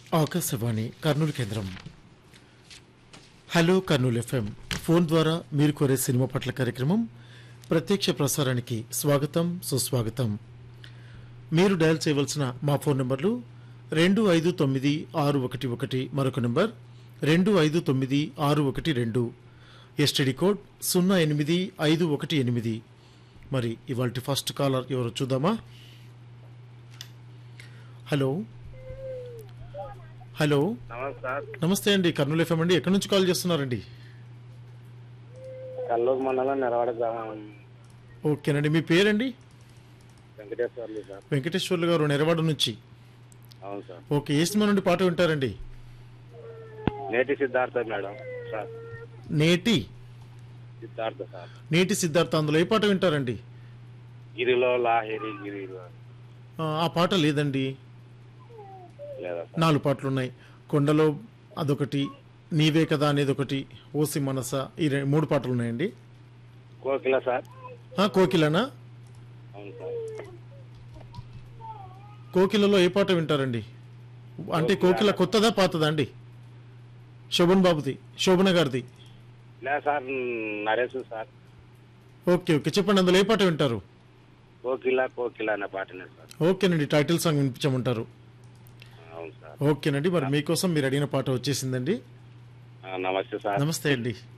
ఆకాశవాణి కర్నూలు కేంద్రం. Hello Kurnool FM phone ద్వారా మీరు కోరే సినిమా పట్ల కార్యక్రమం ప్రత్యక్ష ప్రసారానికి స్వాగతం, సుస్వాగతం. మీరు డయల్ చేయవలసిన మా ఫోన్ నంబర్లు 259611, మరొక నంబర్ 259612, ఎస్టీడీ కోడ్ 08518. మరి ఇవాల్టి ఫస్ట్ కాలర్ ఎవరో చూద్దామా? హలో హలో, నమస్తే అండి. కర్నూలు ఎఫ్ఎం అండి. ఎక్కడి నుంచి కాల్ చేస్తున్నారండి? కల్లూరు మండలం నెరవాడ గ్రామం. ఓకేనండి. మీ పేరండి? వెంకటేశ్వర్లు సార్. వెంకటేశ్వర్లు గారు, నెరవాడ నుంచి. అవును సార్. ఓకే, ఏ సినిమా నుండి పాట వింటారండి? నేటి సిద్ధార్థ మేడం సార్. నేటి సిద్ధార్థ సార్. నేటి సిద్ధార్థ, అందులో ఏ పాట వింటారండి? గిరిలో లాహిరి గిరిలో ఆ పాట లేదండి. లేదా సార్? 4 పాటలు ఉన్నాయి. కొండలో అదొకటి, నీవే కదా అనేది ఒకటి, ఓసి మనస, ఈ 3 పాటలు ఉన్నాయండి. కోకిల సార్. కోకిలనా? అవును సార్. కోకిలలో ఏ పాట వింటారండి? అంటే కోకిల కొత్తదా పాతదా అండి? శోభన్ బాబుది, శోభన గారిది? లేదా sir, Naresh sir. Okay okay, చెప్పండి. అందులో ఏ పాట వింటారు? కోకిల కోకిల అనే పాటనే సార్. ఓకేనండి, టైటిల్ సాంగ్ వినిపించమంటారు. అవును సార్. ఓకేనండి, మరి మీకోసం మీరు అడిగిన పాట వచ్చేసిందండి. నమస్తే సార్. నమస్తే అండి.